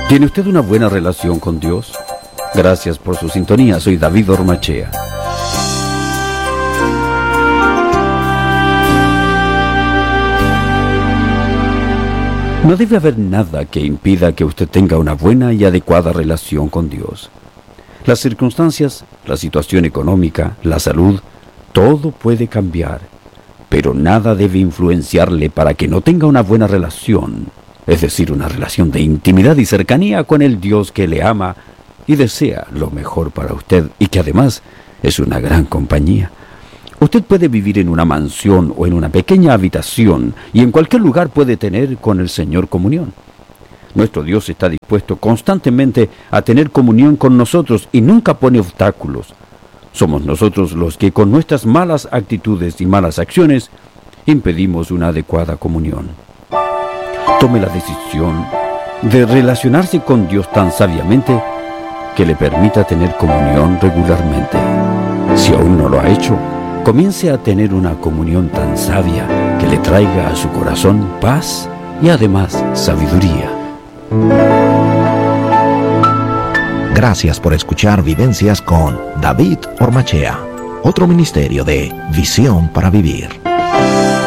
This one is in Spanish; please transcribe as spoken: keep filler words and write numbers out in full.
¿Tiene usted una buena relación con Dios? Gracias por su sintonía. Soy David Ormachea. No debe haber nada que impida que usted tenga una buena y adecuada relación con Dios. Las circunstancias, la situación económica, la salud, todo puede cambiar, pero nada debe influenciarle para que no tenga una buena relación, es decir, una relación de intimidad y cercanía con el Dios que le ama y desea lo mejor para usted y que además es una gran compañía. Usted puede vivir en una mansión o en una pequeña habitación y en cualquier lugar puede tener con el Señor comunión. Nuestro Dios está dispuesto constantemente a tener comunión con nosotros y nunca pone obstáculos. Somos nosotros los que con nuestras malas actitudes y malas acciones impedimos una adecuada comunión. Tome la decisión de relacionarse con Dios tan sabiamente que le permita tener comunión regularmente. Si aún no lo ha hecho, comience a tener una comunión tan sabia que le traiga a su corazón paz y además sabiduría. Gracias por escuchar Vivencias con David Ormachea, otro ministerio de Visión para Vivir.